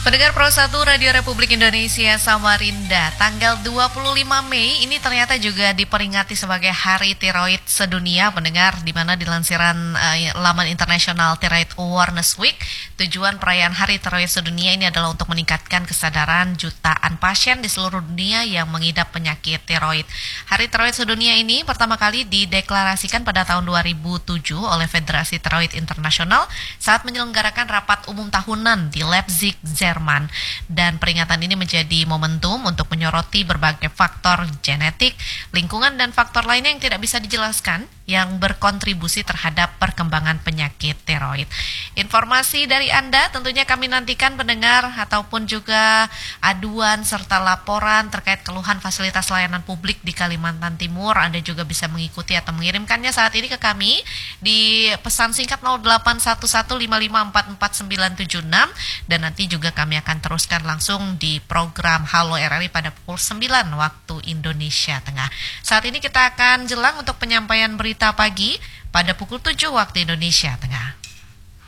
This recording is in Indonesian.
Pendengar Pro 1 Radio Republik Indonesia Samarinda, tanggal 25 Mei ini ternyata juga diperingati sebagai Hari Tiroid Sedunia, pendengar, di mana dilansiran laman internasional Thyroid Awareness Week. Tujuan perayaan Hari Tiroid Sedunia ini adalah untuk meningkatkan kesadaran jutaan pasien di seluruh dunia yang mengidap penyakit tiroid. Hari Tiroid Sedunia ini pertama kali dideklarasikan pada tahun 2007 oleh Federasi Tiroid Internasional saat menyelenggarakan rapat umum tahunan di Leipzig, Jerman. Dan peringatan ini menjadi momentum untuk menyoroti berbagai faktor genetik, lingkungan, dan faktor lainnya yang tidak bisa dijelaskan yang berkontribusi terhadap perkembangan penyakit tiroid. Informasi dari Anda tentunya kami nantikan, pendengar, ataupun juga aduan serta laporan terkait keluhan fasilitas layanan publik di Kalimantan Timur. Anda juga bisa mengikuti atau mengirimkannya saat ini ke kami di pesan singkat 081155449976, dan nanti juga kami akan teruskan langsung di program Halo RRI pada pukul 9 waktu Indonesia Tengah. Saat ini kita akan jelang untuk penyampaian berita pagi pada pukul 7 waktu Indonesia Tengah.